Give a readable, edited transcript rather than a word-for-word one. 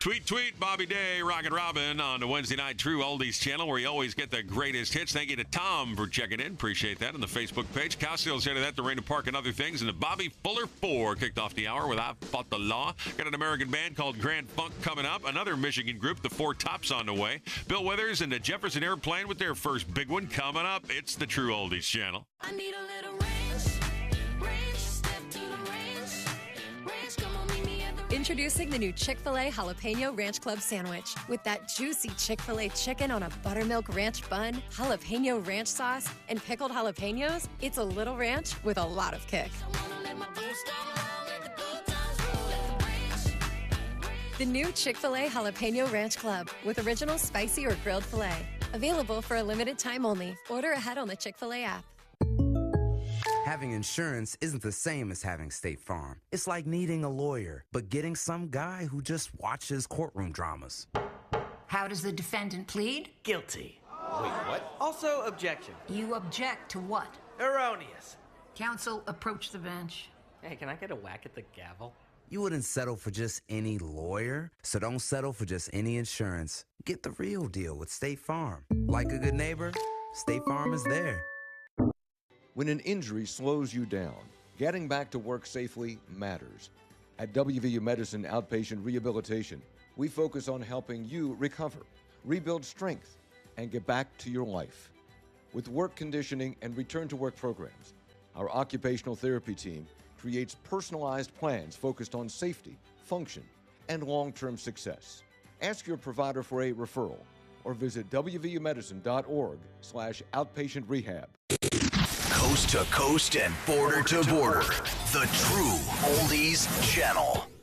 Tweet, Bobby Day, Rockin' Robin on the Wednesday Night True Oldies channel where you always get the greatest hits. Thank you to Tom for checking in. Appreciate that on the Facebook page. Costello said that, the Rain Park and other things. And the Bobby Fuller 4 kicked off the hour with I Fought the Law. Got an American band called Grand Funk coming up. Another Michigan group, the Four Tops, on the way. Bill Withers and the Jefferson Airplane with their first big one coming up. It's the True Oldies channel. I need a little ranch, step to the ranch, come on, meet me at the Introducing the new Chick-fil-A Jalapeno Ranch Club sandwich. With that juicy Chick-fil-A chicken on a buttermilk ranch bun, jalapeno ranch sauce, and pickled jalapenos, it's a little ranch with a lot of kick. I wanna let my boots down low, let the good times roll, let the ranch. The new Chick-fil-A Jalapeno Ranch Club with original spicy or grilled filet. Available for a limited time only. Order ahead on the Chick-fil-A app. Having insurance isn't the same as having State Farm. It's like needing a lawyer, but getting some guy who just watches courtroom dramas. How does the defendant plead? Guilty. Wait, what? Also, objection. You object to what? Erroneous. Counsel, approach the bench. Hey, can I get a whack at the gavel? You wouldn't settle for just any lawyer, so don't settle for just any insurance. Get the real deal with State Farm. Like a good neighbor, State Farm is there. When an injury slows you down, getting back to work safely matters. At WVU Medicine Outpatient Rehabilitation, we focus on helping you recover, rebuild strength, and get back to your life. With work conditioning and return-to-work programs, our occupational therapy team creates personalized plans focused on safety, function, and long-term success. Ask your provider for a referral or visit wvumedicine.org/outpatient rehab. Coast to coast and border to border. The True Oldies Channel.